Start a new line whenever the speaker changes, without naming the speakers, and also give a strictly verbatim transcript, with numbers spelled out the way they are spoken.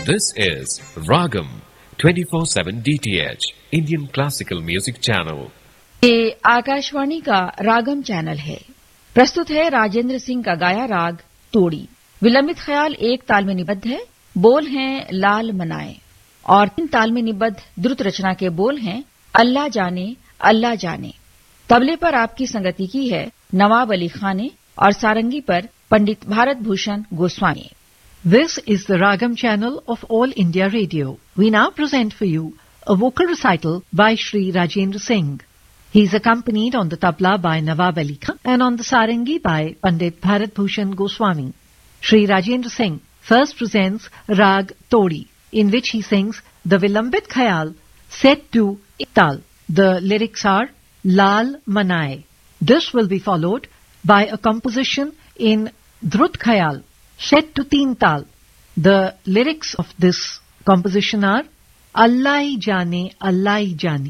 This is Ragam twenty-four seven D T H Indian Classical Music Channel.
ये आकाशवाणी का रागम channel है। प्रस्तुत है राजेंद्र सिंह का गाया राग तोड़ी। विलंबित ख्याल एक ताल में निबद्ध है। बोल हैं लाल मनाए और तीन ताल में निबद्ध द्रुत रचना के बोल हैं अल्लाह जाने अल्लाह जाने। तबले पर आपकी संगति की है नवाब अली खान ने और सारंगी पर पंडित Bharat Bhushan Goswami.
This is the Ragam channel of All India Radio. We now present for you a vocal recital by Shri Rajendra Singh. He is accompanied on the tabla by Nawab Ali Khan and on the sarangi by Pandit Bharat Bhushan Goswami. Shri Rajendra Singh first presents Rag Todi, in which he sings the Vilambit Khayal set to Iktal. The lyrics are Lal Manaye. This will be followed by a composition in Drut Khayal set to Teen Tal. The lyrics of this composition are Allah hi jane, Allah hi jane.